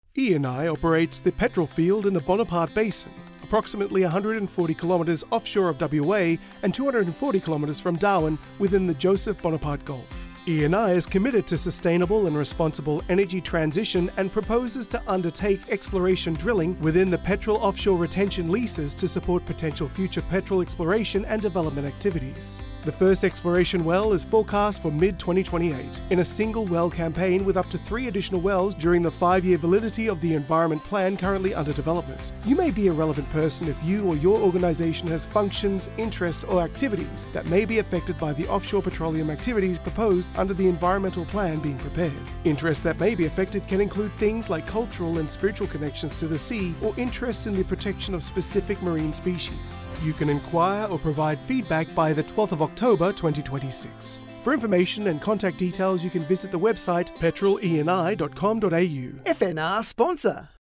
Eni operates the petrol field in the Bonaparte Basin, approximately 140 kilometres offshore of WA and 240 kilometres from Darwin within the Joseph Bonaparte Gulf. Eni is committed to sustainable and responsible energy transition and proposes to undertake exploration drilling within the petrol offshore retention leases to support potential future petrol exploration and development activities. The first exploration well is forecast for mid-2028 in a single well campaign with up to 3 additional wells during the 5-year validity of the environment plan currently under development. You may be a relevant person if you or your organisation has functions, interests or activities that may be affected by the offshore petroleum activities proposed under the environmental plan being prepared. Interests that may be affected can include things like cultural and spiritual connections to the sea or interests in the protection of specific marine species. You can inquire or provide feedback by the 12th of October 2026. For information and contact details, you can visit the website petroleni.com.au. FNR sponsor.